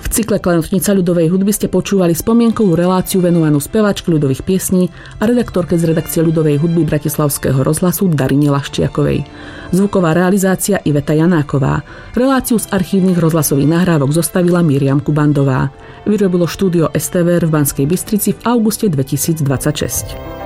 V cykle Klenotnica ľudovej hudby ste počúvali spomienkovú reláciu venovanú speváčke ľudových piesní a redaktorke z redakcie ľudovej hudby Bratislavského rozhlasu Darine Laščiakovej. Zvuková realizácia Iveta Janáková. Reláciu z archívnych rozhlasových nahrávok zostavila Miriam Kubandová. Vyrobilo štúdio STVR v Banskej Bystrici v auguste 2026.